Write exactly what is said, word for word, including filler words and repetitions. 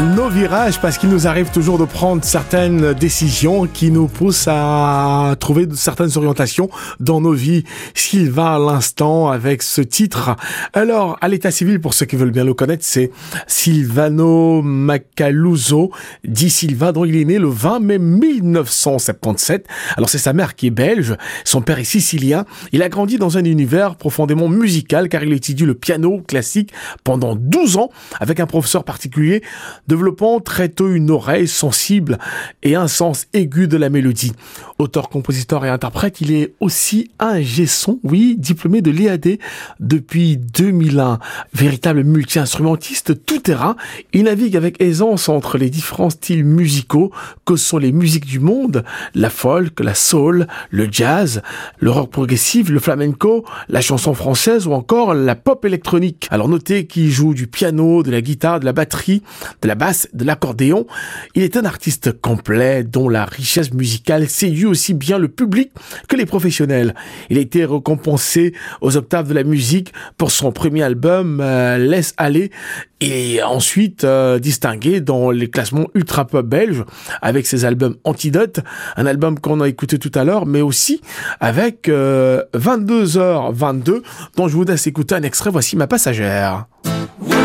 Nos virages, parce qu'il nous arrive toujours de prendre certaines décisions qui nous poussent à trouver certaines orientations dans nos vies. Sylvain à l'instant avec ce titre. Alors, à l'état civil, pour ceux qui veulent bien le connaître, c'est Silvano Macaluso, dit Silva, dont il est né le vingt mai mille neuf cent soixante-dix-sept. Alors, c'est sa mère qui est belge, son père est sicilien. Il a grandi dans un univers profondément musical car il étudie le piano classique pendant douze ans avec un professeur particulier, développant très tôt une oreille sensible et un sens aigu de la mélodie. Auteur, compositeur et interprète, il est aussi ingé son, oui, diplômé de l'I A D depuis deux mille un. Véritable multi-instrumentiste tout-terrain, il navigue avec aisance entre les différents styles musicaux que sont les musiques du monde, la folk, la soul, le jazz, le rock progressif, le flamenco, la chanson française ou encore la pop électronique. Alors notez qu'il joue du piano, de la guitare, de la batterie, de la basse, de l'accordéon. Il est un artiste complet dont la richesse musicale séduit aussi bien le public que les professionnels. Il a été récompensé aux octaves de la musique pour son premier album euh, Laisse aller et ensuite euh, distingué dans les classements ultra pop belges avec ses albums Antidote, un album qu'on a écouté tout à l'heure, mais aussi avec euh, vingt-deux heures vingt-deux dont je vous laisse écouter un extrait. Voici Ma passagère.